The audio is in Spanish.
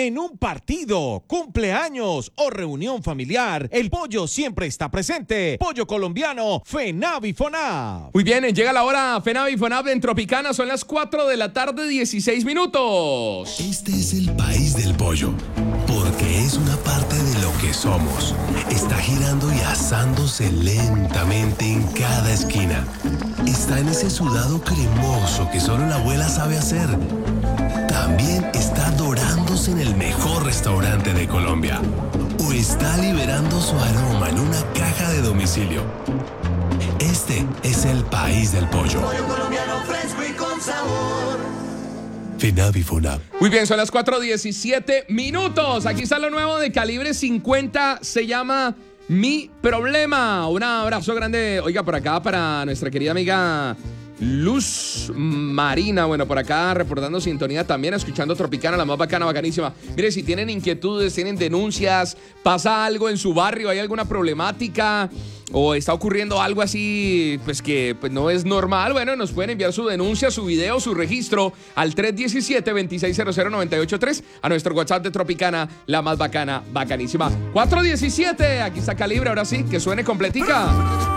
En un partido, cumpleaños o reunión familiar, el pollo siempre está presente. Pollo colombiano, FENAVI FONAV. Muy bien, llega la hora FENAVI FONAV en Tropicana, son las 4 de la tarde, 16 minutos. Este es el país del pollo, porque es una parte de lo que somos. Está girando y asándose lentamente en cada esquina. Está en ese sudado cremoso que solo la abuela sabe hacer. También está dorándose en el mejor restaurante de Colombia. O está liberando su aroma en una caja de domicilio. Este es el país del pollo. Pollo colombiano fresco y con sabor. FENAVI FONAV. Muy bien, son las 4:17 minutos. Aquí está lo nuevo de Calibre 50, se llama Mi Problema. Un abrazo grande, oiga, por acá para nuestra querida amiga Luz Marina, bueno, por acá reportando sintonía también, escuchando Tropicana, la más bacana, bacanísima. Mire, si tienen inquietudes, tienen denuncias, pasa algo en su barrio, hay alguna problemática o está ocurriendo algo así, pues que pues no es normal, bueno, nos pueden enviar su denuncia, su video, su registro al 317-2600-983 a nuestro WhatsApp de Tropicana, la más bacana, bacanísima. 4:17, aquí está Calibre, ahora sí, que suene completica.